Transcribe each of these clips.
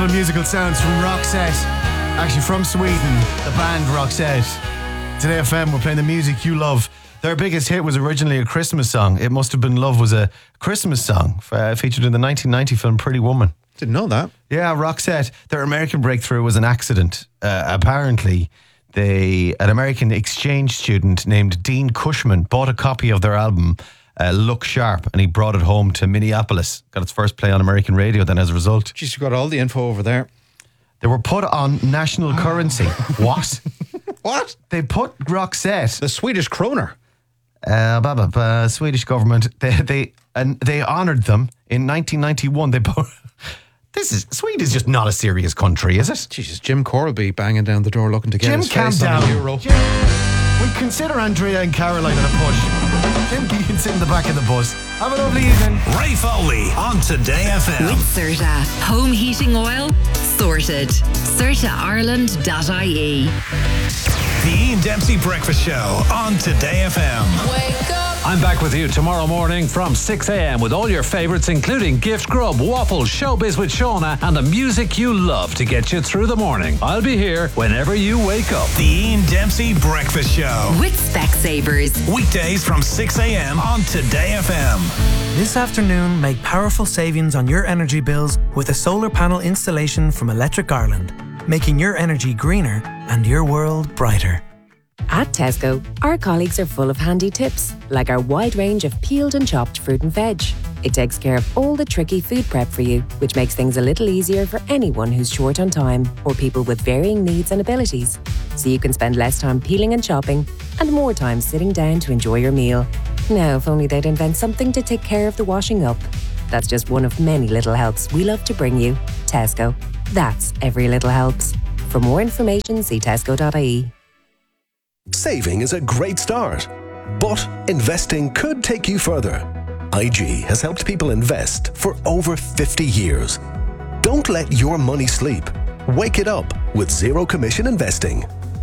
Incredible musical sounds from Roxette. Actually from Sweden, the band Roxette. Today FM, we're playing the music you love. Their biggest hit was originally a Christmas song. It Must Have Been Love was a Christmas song featured in the 1990 film Pretty Woman. Didn't know that. Yeah, Roxette. Their American breakthrough was an accident. Apparently, an American exchange student named Dean Cushman bought a copy of their album Look Sharp, and he brought it home to Minneapolis. Got its first play on American radio then as a result. Jeez, you got all the info over there. They were put on national currency. What? What? They put Roxette. The Swedish kroner. Swedish government. They honoured them in 1991. They put. Sweden is just not a serious country, is it? Jesus, Jim Corby banging down the door looking to get his calm face down. on a euro. Jim, we consider Andrea and Caroline on a push. Jim, you can sit in the back of the bus. Have a lovely evening. Ray Foley on Today FM. With Serta. Home heating oil? Sorted. SertaIreland.ie. The Ian Dempsey Breakfast Show on Today FM. Wake up. I'm back with you tomorrow morning from 6 a.m. with all your favourites, including Gift Grub, Waffles, Showbiz with Shauna, and the music you love to get you through the morning. I'll be here whenever you wake up. The Ian Dempsey Breakfast Show. With Specsavers. Weekdays from 6 a.m. on Today FM. This afternoon, make powerful savings on your energy bills with a solar panel installation from Electric Ireland, making your energy greener and your world brighter. At Tesco, our colleagues are full of handy tips, like our wide range of peeled and chopped fruit and veg. It takes care of all the tricky food prep for you, which makes things a little easier for anyone who's short on time or people with varying needs and abilities. So you can spend less time peeling and chopping and more time sitting down to enjoy your meal. Now, if only they'd invent something to take care of the washing up. That's just one of many little helps we love to bring you. Tesco. That's every little helps. For more information, see tesco.ie. Saving is a great start, but investing could take you further. IG has helped people invest for over 50 years. Don't let your money sleep. Wake it up with zero commission investing.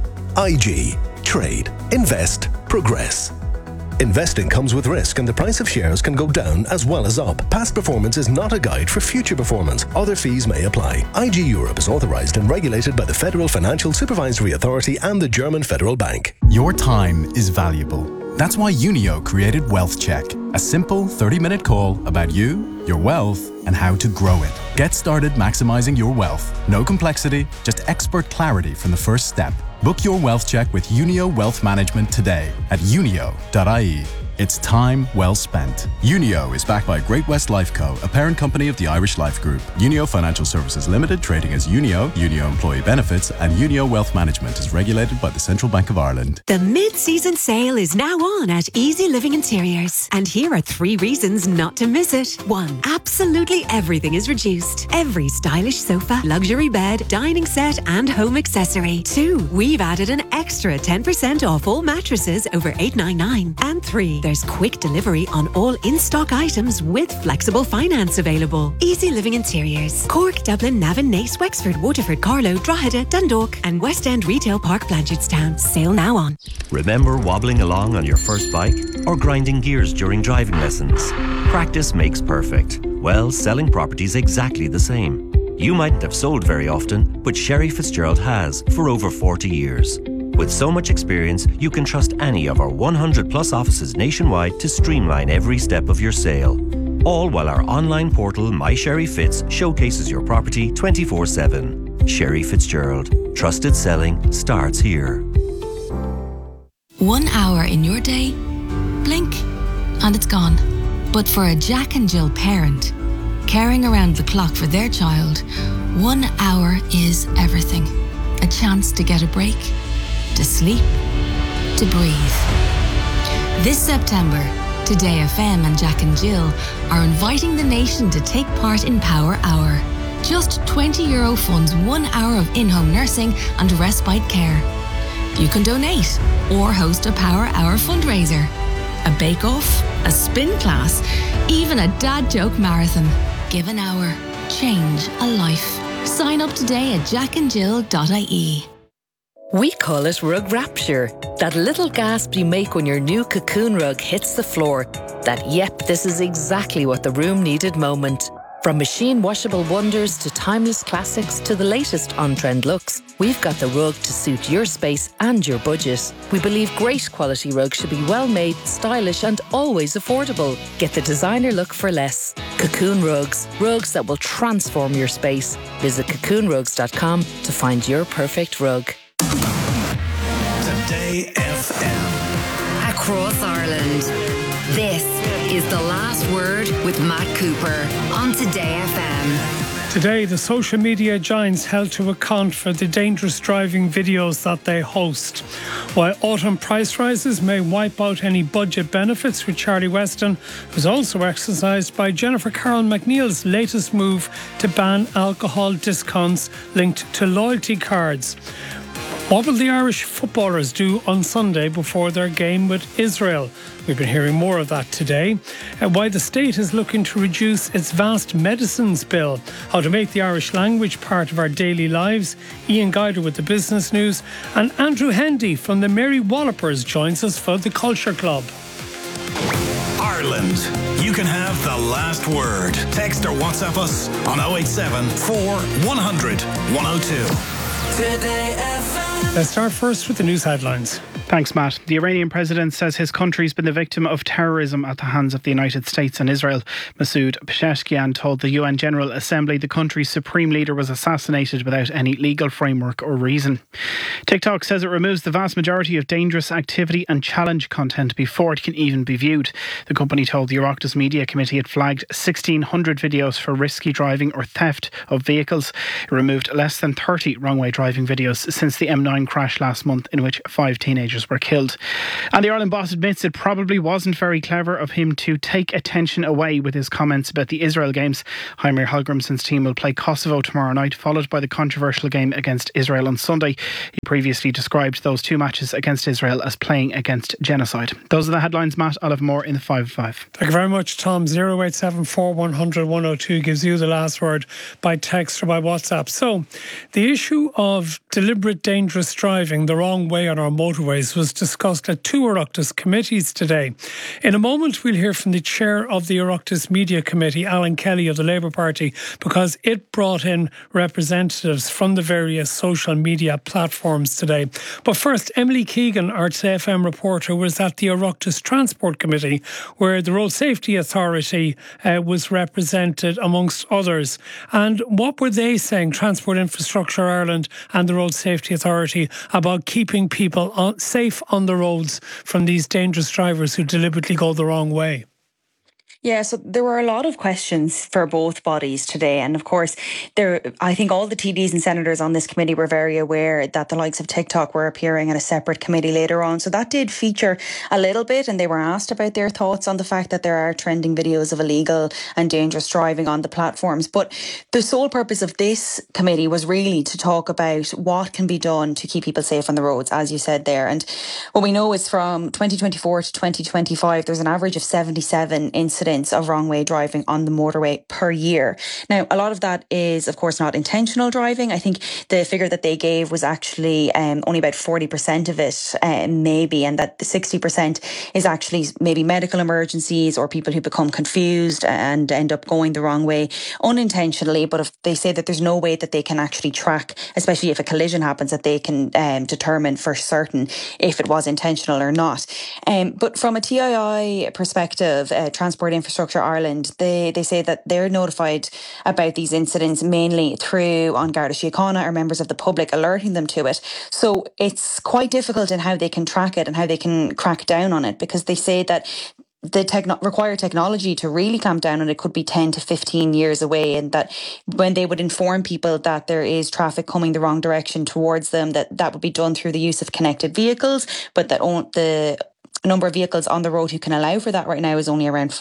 IG. Trade. Invest. Progress. Investing comes with risk and the price of shares can go down as well as up. Past performance is not a guide for future performance. Other fees may apply. IG Europe is authorised and regulated by the Federal Financial Supervisory Authority and the German Federal Bank. Your time is valuable. That's why Unio created Wealth Check, a simple 30-minute call about you, your wealth, and how to grow it. Get started maximising your wealth. No complexity, just expert clarity from the first step. Book your wealth check with Unio Wealth Management today at unio.ie. It's time well spent. Unio is backed by Great West Lifeco, a parent company of the Irish Life Group. Unio Financial Services Limited, trading as Unio, Unio Employee Benefits, and Unio Wealth Management is regulated by the Central Bank of Ireland. The mid-season sale is now on at Easy Living Interiors. And here are 3 reasons not to miss it. 1. Absolutely everything is reduced. Every stylish sofa, luxury bed, dining set, and home accessory. 2. We've added an extra 10% off all mattresses over $899. And 3. There's quick delivery on all in-stock items with flexible finance available. Easy Living Interiors. Cork, Dublin, Navan, Naas, Wexford, Waterford, Carlow, Drogheda, Dundalk and West End Retail Park, Blanchardstown. Sale now on. Remember wobbling along on your first bike or grinding gears during driving lessons? Practice makes perfect. Well, selling property's exactly the same. You mightn't have sold very often, but Sherry Fitzgerald has for over 40 years. With so much experience, you can trust any of our 100 plus offices nationwide to streamline every step of your sale. All while our online portal, My Sherry Fitz, showcases your property 24/7. Sherry Fitzgerald. Trusted selling starts here. 1 hour in your day, blink, and it's gone. But for a Jack and Jill parent, caring around the clock for their child, 1 hour is everything. A chance to get a break, to sleep, to breathe. This September, Today FM and Jack and Jill are inviting the nation to take part in Power Hour. Just €20 funds 1 hour of in-home nursing and respite care. You can donate or host a Power Hour fundraiser, a bake-off, a spin class, even a dad joke marathon. Give an hour, change a life. Sign up today at jackandjill.ie. We call it rug rapture. That little gasp you make when your new cocoon rug hits the floor. That, yep, this is exactly what the room needed moment. From machine washable wonders to timeless classics to the latest on-trend looks, we've got the rug to suit your space and your budget. We believe great quality rugs should be well made, stylish and always affordable. Get the designer look for less. Cocoon Rugs. Rugs that will transform your space. Visit cocoonrugs.com to find your perfect rug. Today FM. Across Ireland. This is The Last Word with Matt Cooper on Today FM. Today, the social media giants held to account for the dangerous driving videos that they host. While autumn price rises may wipe out any budget benefits for Charlie Weston, was also exercised by Jennifer Carroll McNeil's latest move to ban alcohol discounts linked to loyalty cards. What will the Irish footballers do on Sunday before their game with Israel? We've been hearing more of that today. And why the state is looking to reduce its vast medicines bill. How to make the Irish language part of our daily lives. Ian Guider with the business news. And Andrew Hendy from the Mary Wallopers joins us for the Culture Club. Ireland. You can have the last word. Text or WhatsApp us on 087 4100 102. Today FM. Let's start first with the news headlines. Thanks, Matt. The Iranian president says his country's been the victim of terrorism at the hands of the United States and Israel. Masoud Pezeshkian told the UN General Assembly the country's supreme leader was assassinated without any legal framework or reason. TikTok says it removes the vast majority of dangerous activity and challenge content before it can even be viewed. The company told the Oireachtas Media Committee it flagged 1,600 videos for risky driving or theft of vehicles. It removed less than 30 wrong-way driving videos since the M9 crash last month, in which 5 teenagers were killed. And the Ireland boss admits it probably wasn't very clever of him to take attention away with his comments about the Israel games. Heimir Hallgrimsson's team will play Kosovo tomorrow night, followed by the controversial game against Israel on Sunday. He previously described those 2 matches against Israel as playing against genocide. Those are the headlines, Matt. I'll have more in the 5-5. Thank you very much, Tom. 0874 100 102 gives you the last word by text or by WhatsApp. So, the issue of deliberate dangerous driving the wrong way on our motorways was discussed at 2 Oireachtas committees today. In a moment, we'll hear from the chair of the Oireachtas Media Committee, Alan Kelly of the Labour Party, because it brought in representatives from the various social media platforms today. But first, Emily Keegan, our Today FM reporter, was at the Oireachtas Transport Committee, where the Road Safety Authority was represented amongst others. And what were they saying, Transport Infrastructure Ireland and the Road Safety Authority, about keeping people safe on the roads from these dangerous drivers who deliberately go the wrong way? Yeah, so there were a lot of questions for both bodies today. And of course, I think all the TDs and senators on this committee were very aware that the likes of TikTok were appearing at a separate committee later on. So that did feature a little bit, and they were asked about their thoughts on the fact that there are trending videos of illegal and dangerous driving on the platforms. But the sole purpose of this committee was really to talk about what can be done to keep people safe on the roads, as you said there. And what we know is from 2024 to 2025, there's an average of 77 incidents of wrong way driving on the motorway per year. Now, a lot of that is, of course, not intentional driving. I think the figure that they gave was actually only about 40% of it, maybe, and that the 60% is actually maybe medical emergencies or people who become confused and end up going the wrong way unintentionally. But if they say that there's no way that they can actually track, especially if a collision happens, that they can determine for certain if it was intentional or not. But from a TII perspective, Transport Infrastructure Ireland, they say that they're notified about these incidents mainly through An Garda Síochána or members of the public alerting them to it. So it's quite difficult in how they can track it and how they can crack down on it, because they say that the required technology to really clamp down on it could be 10 to 15 years away, and that when they would inform people that there is traffic coming the wrong direction towards them, that would be done through the use of connected vehicles, but that the number of vehicles on the road who can allow for that right now is only around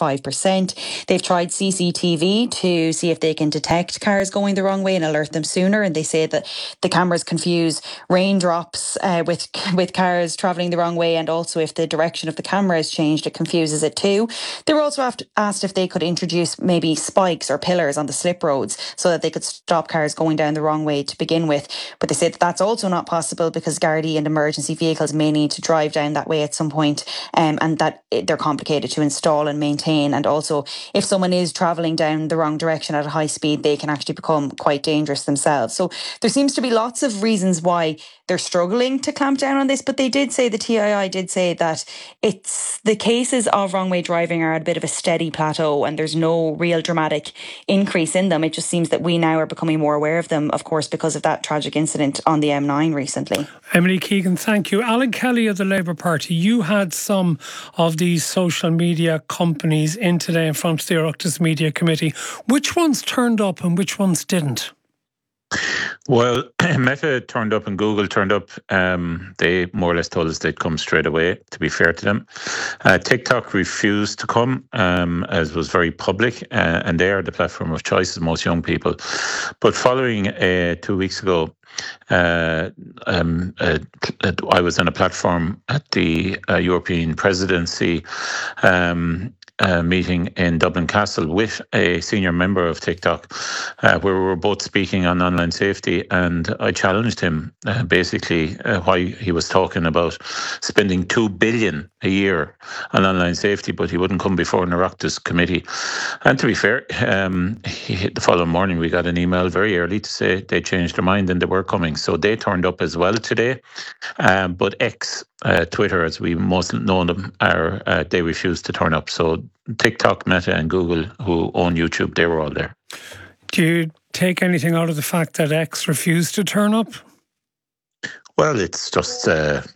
5%. They've tried CCTV to see if they can detect cars going the wrong way and alert them sooner, and they say that the cameras confuse raindrops with cars travelling the wrong way, and also if the direction of the camera is changed, it confuses it too. They were also asked if they could introduce maybe spikes or pillars on the slip roads so that they could stop cars going down the wrong way to begin with, but they say that that's also not possible because Gardaí and emergency vehicles may need to drive down that way at some point and that they're complicated to install and maintain. And also, if someone is travelling down the wrong direction at a high speed, they can actually become quite dangerous themselves. So there seems to be lots of reasons why they're struggling to clamp down on this, but they did say, the TII did say, that it's the cases of wrong way driving are at a bit of a steady plateau and there's no real dramatic increase in them. It just seems that we now are becoming more aware of them, of course, because of that tragic incident on the M9 recently. Emily Keegan, thank you. Alan Kelly of the Labour Party, you had some of these social media companies in today in front of the Oireachtas Media Committee. Which ones turned up and which ones didn't? Well, Meta turned up and Google turned up. They more or less told us they'd come straight away, to be fair to them. TikTok refused to come, as was very public, and they are the platform of choice of most young people. But following 2 weeks ago, I was on a platform at the European presidency meeting in Dublin Castle with a senior member of TikTok, where we were both speaking on online safety, and I challenged him basically why he was talking about spending $2 billion a year on online safety, but he wouldn't come before an Oireachtas committee. And to be fair, the following morning we got an email very early to say they changed their mind and they were coming. So they turned up as well today. But X, Twitter, as we most know them, they refused to turn up. So TikTok, Meta and Google, who own YouTube, they were all there. Do you take anything out of the fact that X refused to turn up? Well, it's just,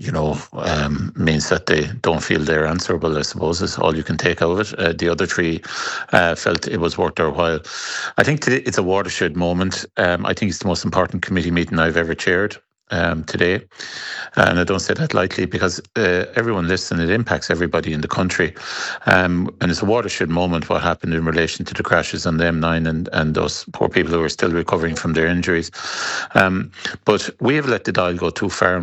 means that they don't feel they're answerable, I suppose, is all you can take out of it. The other three felt it was worth their while. I think today it's a watershed moment. I think it's the most important committee meeting I've ever chaired today. And I don't say that lightly because everyone listening, it impacts everybody in the country. And it's a watershed moment, what happened in relation to the crashes on the M9 and those poor people who are still recovering from their injuries. But we have let the dial go too far.